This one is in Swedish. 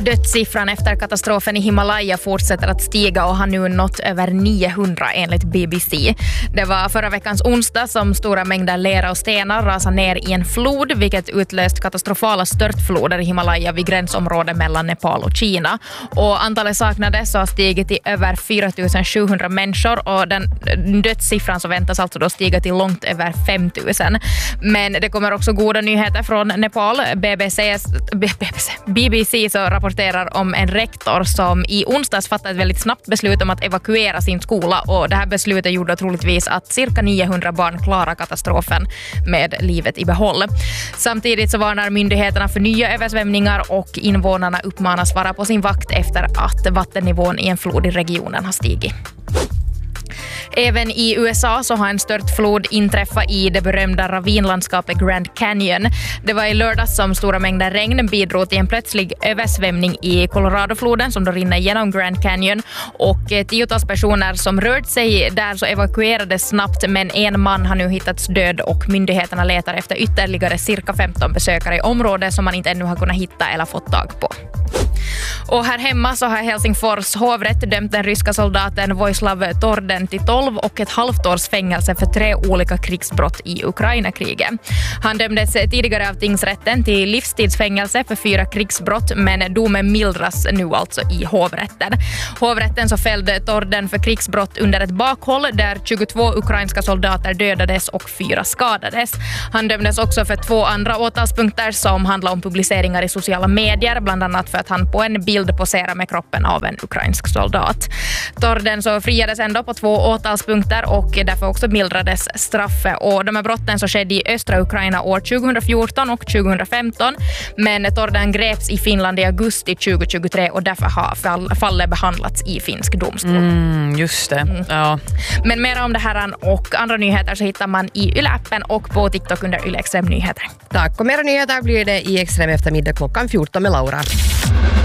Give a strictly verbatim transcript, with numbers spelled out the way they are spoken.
Dödssiffran efter katastrofen i Himalaya fortsätter att stiga och har nu nått över niohundra enligt B B C. Det var förra veckans onsdag som stora mängder lera och stenar rasade ner i en flod, vilket utlöst katastrofala störtfloder i Himalaya vid gränsområdet mellan Nepal och Kina. Och antalet saknade så har stigit till över fyra tusen sjuhundra människor och den dödssiffran så väntas alltså då stiga till långt över fem tusen. Men det kommer också goda nyheter från Nepal. B B C, B B C, B B C så rapporterar om en rektor som i onsdags fattade ett väldigt snabbt beslut om att evakuera sin skola, och det här beslutet gjorde troligtvis att cirka niohundra barn klarar katastrofen med livet i behåll. Samtidigt så varnar myndigheterna för nya översvämningar och invånarna uppmanas vara på sin vakt efter att vattennivån i en flod i regionen har stigit. Även i U S A så har en störtflod inträffat i det berömda ravinlandskapet Grand Canyon. Det var i lördags som stora mängder regn bidrog till en plötslig översvämning i Coloradofloden som då rinner genom Grand Canyon, och tiotals personer som rört sig där så evakuerades snabbt, men en man har nu hittats död och myndigheterna letar efter ytterligare cirka femton besökare i området som man inte ännu har kunnat hitta eller fått tag på. Och här hemma så har Helsingfors hovrätt dömt den ryska soldaten Vojislav Torden till tolv och ett halvt års fängelse för tre olika krigsbrott i Ukraina-kriget. Han dömdes tidigare av tingsrätten till livstidsfängelse för fyra krigsbrott, men domen mildras nu alltså i hovrätten. Hovrätten så fällde Torden för krigsbrott under ett bakhåll där tjugotvå ukrainska soldater dödades och fyra skadades. Han dömdes också för två andra åtalspunkter som handlar om publiceringar i sociala medier, bland annat för att han på en bild poserar med kroppen av en ukrainsk soldat. Torden så friades ändå på två åtalspunkter och därför också mildrades straffet. Och de här brotten så skedde i östra Ukraina år tjugohundrafjorton och tjugohundrafemton, men Torden greps i Finland i augusti tjugohundratjugotre och därför har fall, fallet behandlats i finsk domstol. Mm, just det. Mm. Ja. Men mer om det här och andra nyheter så hittar man i Yle-appen och på TikTok under Yle Extrem Nyheter. Tack, och mera nyheter blir det i Extrem eftermiddag klockan fjorton med Laura.